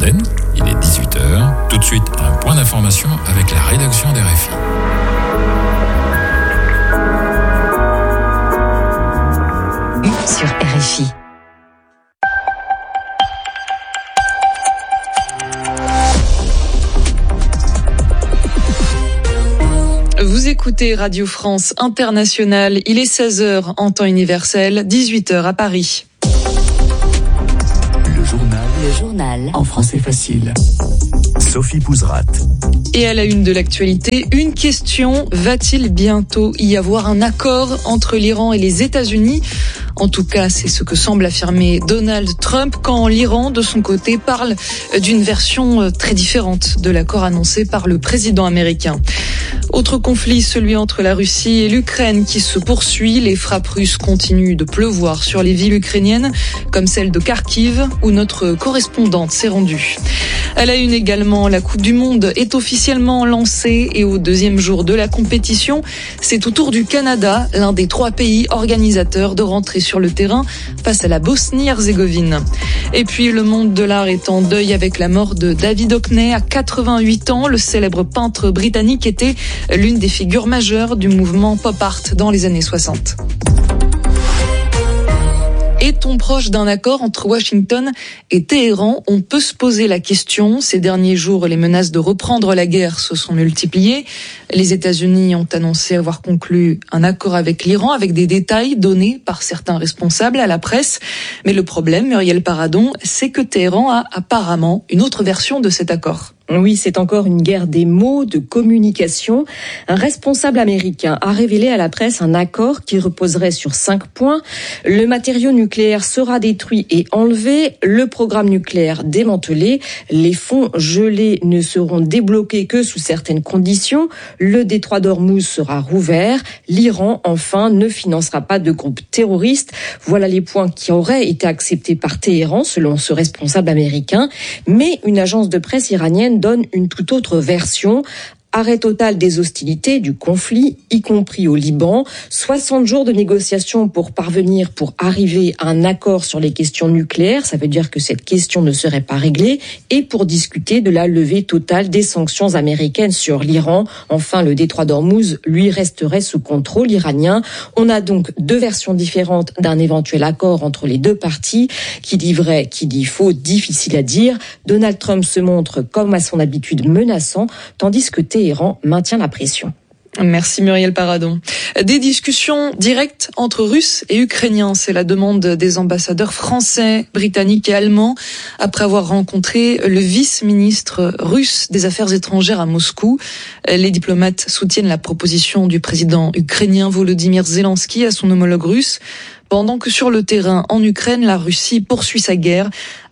Ardennes. Il est 18h. Tout de suite, un point d'information avec la rédaction d'RFI. Sur RFI. Vous écoutez Radio France Internationale, il est 16h en temps universel, 18h à Paris. Le journal en français facile. Sophie Pouzrat. Et à la une de l'actualité, une question, va-t-il bientôt y avoir un accord entre l'Iran et les États-Unis ? En tout cas, c'est ce que semble affirmer Donald Trump quand l'Iran, de son côté, parle d'une version très différente de l'accord annoncé par le président américain. Autre conflit, celui entre la Russie et l'Ukraine qui se poursuit. Les frappes russes continuent de pleuvoir sur les villes ukrainiennes, comme celle de Kharkiv, où notre correspondante s'est rendue. À la une également, la Coupe du Monde est officiellement lancée et au deuxième jour de la compétition, c'est au tour du Canada, l'un des 3 pays organisateurs, de rentrer sur le terrain face à la Bosnie-Herzégovine. Et puis le monde de l'art est en deuil avec la mort de David Hockney à 88 ans. Le célèbre peintre britannique était l'une des figures majeures du mouvement pop art dans les années 60. Est-on proche d'un accord entre Washington et Téhéran ? On peut se poser la question. Ces derniers jours, les menaces de reprendre la guerre se sont multipliées. Les États-Unis ont annoncé avoir conclu un accord avec l'Iran, avec des détails donnés par certains responsables à la presse. Mais le problème, Muriel Paradon, c'est que Téhéran a apparemment une autre version de cet accord. Oui, c'est encore une guerre des mots, de communication. Un responsable américain a révélé à la presse un accord qui reposerait sur 5 points. Le matériau nucléaire sera détruit et enlevé, le programme nucléaire démantelé, les fonds gelés ne seront débloqués que sous certaines conditions, le détroit d'Ormuz sera rouvert, l'Iran, enfin, ne financera pas de groupes terroristes. Voilà les points qui auraient été acceptés par Téhéran, selon ce responsable américain. Mais une agence de presse iranienne donne une toute autre version. Arrêt total des hostilités, du conflit, y compris au Liban. 60 jours de négociations pour arriver à un accord sur les questions nucléaires. Ça veut dire que cette question ne serait pas réglée. Et pour discuter de la levée totale des sanctions américaines sur l'Iran. Enfin, le détroit d'Ormuz, lui, resterait sous contrôle iranien. On a donc 2 versions différentes d'un éventuel accord entre les 2 parties. Qui dit vrai, qui dit faux, difficile à dire. Donald Trump se montre, comme à son habitude, menaçant, tandis que Téhéran maintient la pression. Merci Muriel Paradon. Des discussions directes entre Russes et Ukrainiens, c'est la demande des ambassadeurs français, britanniques et allemands après avoir rencontré le vice-ministre russe des Affaires étrangères à Moscou. Les diplomates soutiennent la proposition du président ukrainien Volodymyr Zelensky à son homologue russe. Pendant que sur le terrain, en Ukraine, la Russie poursuit sa guerre.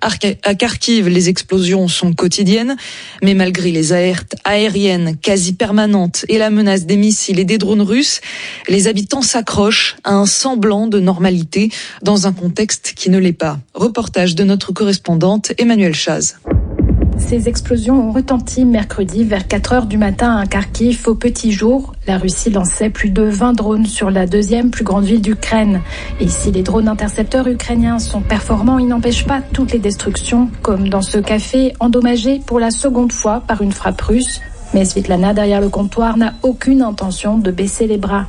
À Kharkiv, les explosions sont quotidiennes. Mais malgré les alertes aériennes quasi permanentes et la menace des missiles et des drones russes, les habitants s'accrochent à un semblant de normalité dans un contexte qui ne l'est pas. Reportage de notre correspondante Emmanuelle Chaz. Ces explosions ont retenti mercredi vers 4h du matin à Kharkiv au petit jour. La Russie lançait plus de 20 drones sur la 2e plus grande ville d'Ukraine. Et si les drones intercepteurs ukrainiens sont performants, ils n'empêchent pas toutes les destructions, comme dans ce café endommagé pour la 2e fois par une frappe russe. Mais Svetlana, derrière le comptoir, n'a aucune intention de baisser les bras.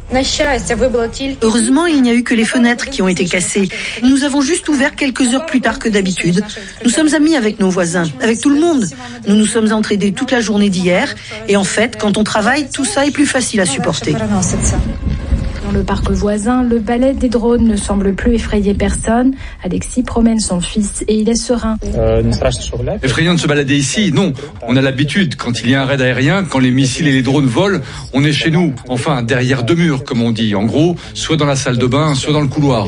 Heureusement, il n'y a eu que les fenêtres qui ont été cassées. Nous avons juste ouvert quelques heures plus tard que d'habitude. Nous sommes amis avec nos voisins, avec tout le monde. Nous nous sommes entraidés toute la journée d'hier. Et en fait, quand on travaille, tout ça est plus facile à supporter. Dans le parc voisin, le balai des drones ne semble plus effrayer personne. Alexis promène son fils et il est serein. Effrayant de se balader ici, non. On a l'habitude, quand il y a un raid aérien, quand les missiles et les drones volent, on est chez nous. Enfin, derrière 2 murs, comme on dit. En gros, soit dans la salle de bain, soit dans le couloir.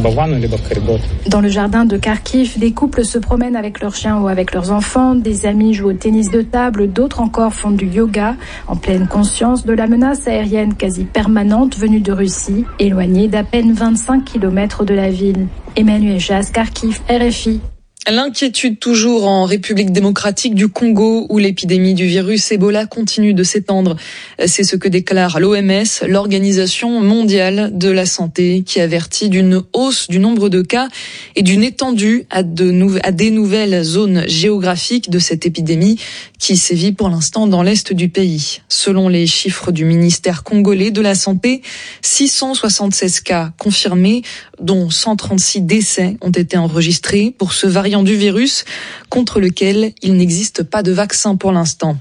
Dans le jardin de Kharkiv, des couples se promènent avec leurs chiens ou avec leurs enfants. Des amis jouent au tennis de table, d'autres encore font du yoga, en pleine conscience de la menace aérienne quasi permanente venue de Russie, éloignée d'à peine 25 km de la ville. Emmanuelle Chaz, Kharkiv, RFI. L'inquiétude toujours en République démocratique du Congo où l'épidémie du virus Ebola continue de s'étendre. C'est ce que déclare l'OMS, l'Organisation mondiale de la santé, qui avertit d'une hausse du nombre de cas et d'une étendue à des nouvelles zones géographiques de cette épidémie qui sévit pour l'instant dans l'est du pays. Selon les chiffres du ministère congolais de la Santé, 676 cas confirmés, dont 136 décès ont été enregistrés pour ce variant du virus contre lequel il n'existe pas de vaccin pour l'instant.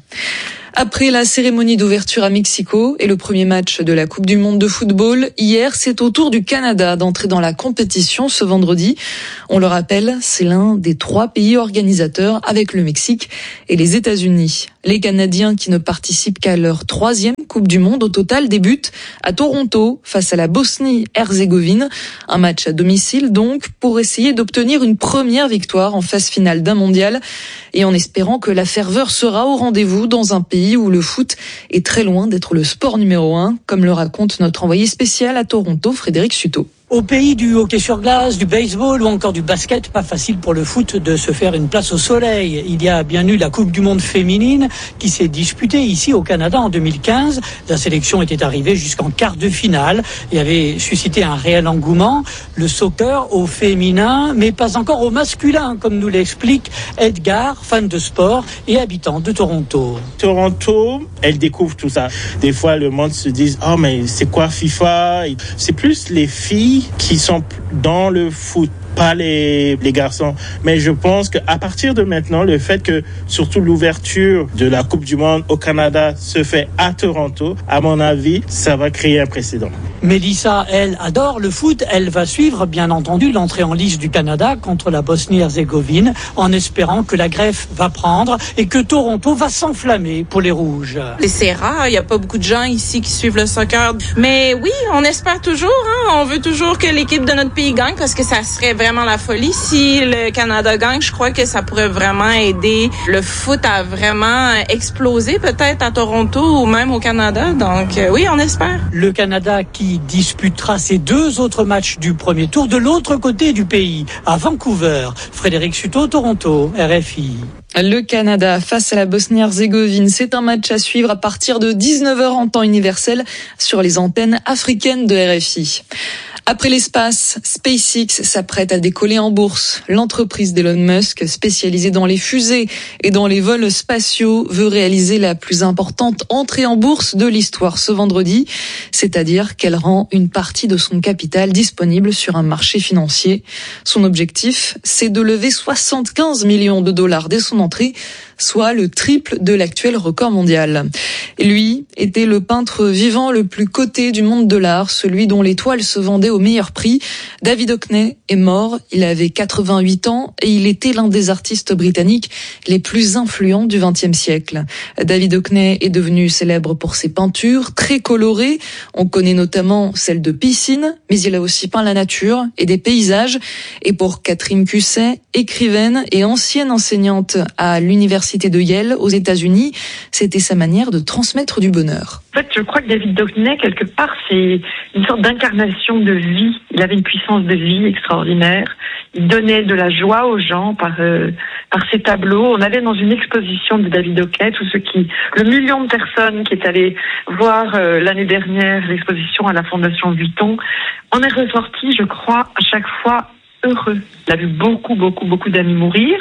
Après la cérémonie d'ouverture à Mexico et le premier match de la Coupe du Monde de football, hier, c'est au tour du Canada d'entrer dans la compétition ce vendredi. On le rappelle, c'est l'un des 3 pays organisateurs avec le Mexique et les États-Unis. Les Canadiens qui ne participent qu'à leur 3e Coupe du Monde au total débutent à Toronto face à la Bosnie-Herzégovine. Un match à domicile donc pour essayer d'obtenir une première victoire en phase finale d'un mondial et en espérant que la ferveur sera au rendez-vous dans un pays où le foot est très loin d'être le sport numéro 1, comme le raconte notre envoyé spécial à Toronto, Frédéric Sutot. Au pays du hockey sur glace, du baseball ou encore du basket, pas facile pour le foot de se faire une place au soleil. Il y a bien eu la Coupe du Monde féminine qui s'est disputée ici au Canada en 2015. La sélection était arrivée jusqu'en quart de finale et avait suscité un réel engouement. Le soccer au féminin, mais pas encore au masculin, comme nous l'explique Edgar, fan de sport et habitant de Toronto. Toronto, elle découvre tout ça. Des fois, le monde se dit « Oh, mais c'est quoi FIFA ?» C'est plus les filles qui sont dans le foot, pas les garçons. Mais je pense qu'à partir de maintenant, le fait que surtout l'ouverture de la Coupe du Monde au Canada se fait à Toronto, à mon avis, ça va créer un précédent. Mélissa, elle, adore le foot. Elle va suivre, bien entendu, l'entrée en lice du Canada contre la Bosnie-Herzégovine en espérant que la greffe va prendre et que Toronto va s'enflammer pour les Rouges. C'est rare, il n'y a pas beaucoup de gens ici qui suivent le soccer. Mais oui, on espère toujours, on veut toujours que l'équipe de notre pays gagne parce que ça serait vraiment la folie. Si le Canada gagne, je crois que ça pourrait vraiment aider le foot à vraiment exploser peut-être à Toronto ou même au Canada. Donc oui, on espère. Le Canada qui disputera ses 2 autres matchs du premier tour de l'autre côté du pays, à Vancouver. Frédéric Sutot, Toronto, RFI. Le Canada face à la Bosnie-Herzégovine, c'est un match à suivre à partir de 19h en temps universel sur les antennes africaines de RFI. Après l'espace, SpaceX s'apprête à décoller en bourse. L'entreprise d'Elon Musk, spécialisée dans les fusées et dans les vols spatiaux, veut réaliser la plus importante entrée en bourse de l'histoire ce vendredi, c'est-à-dire qu'elle rend une partie de son capital disponible sur un marché financier. Son objectif, c'est de lever 75 millions de dollars dès son entrée, soit le triple de l'actuel record mondial. Lui était le peintre vivant le plus coté du monde de l'art, celui dont les toiles se vendaient au meilleur prix. David Hockney est mort, il avait 88 ans et il était l'un des artistes britanniques les plus influents du XXe siècle. David Hockney est devenu célèbre pour ses peintures très colorées. On connaît notamment celle de piscine, mais il a aussi peint la nature et des paysages. Et pour Catherine Cusset, écrivaine et ancienne enseignante à l'université de Yale aux États-Unis, c'était sa manière de transmettre du bonheur. En fait, je crois que David Hockney, quelque part, c'est une sorte d'incarnation de vie. Il avait une puissance de vie extraordinaire. Il donnait de la joie aux gens par ses tableaux. On avait dans une exposition de David Hockney, le million de personnes qui est allé voir l'année dernière l'exposition à la Fondation Vuitton, on est ressorti, je crois, à chaque fois heureux. Il a vu beaucoup d'amis mourir.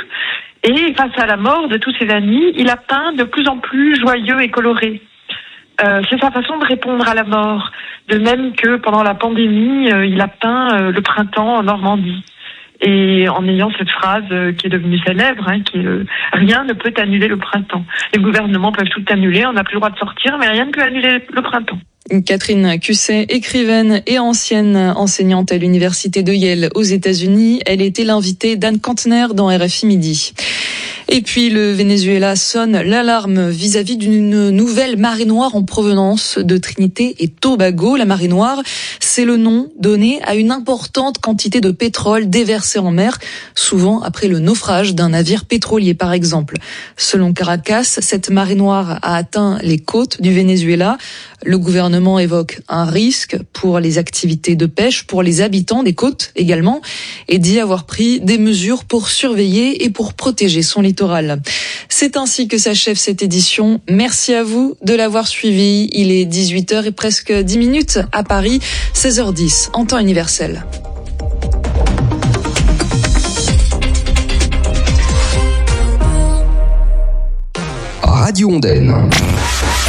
Et face à la mort de tous ses amis, il a peint de plus en plus joyeux et coloré. C'est sa façon de répondre à la mort. De même que pendant la pandémie, il a peint le printemps en Normandie. Et en ayant cette phrase qui est devenue célèbre, rien ne peut annuler le printemps. Les gouvernements peuvent tout annuler, on n'a plus le droit de sortir, mais rien ne peut annuler le printemps. Catherine Cusset, écrivaine et ancienne enseignante à l'université de Yale aux États-Unis, elle était l'invitée d'Anne Kantner dans RFI Midi. Et puis le Venezuela sonne l'alarme vis-à-vis d'une nouvelle marée noire en provenance de Trinité et Tobago. La marée noire, c'est le nom donné à une importante quantité de pétrole déversé en mer, souvent après le naufrage d'un navire pétrolier par exemple. Selon Caracas, cette marée noire a atteint les côtes du Venezuela. Le gouvernement évoque un risque pour les activités de pêche, pour les habitants des côtes également, et dit avoir pris des mesures pour surveiller et pour protéger son littoral. C'est ainsi que s'achève cette édition. Merci à vous de l'avoir suivi. Il est 18h et presque 10 minutes à Paris, 16h10 en temps universel. Radio Ondaine.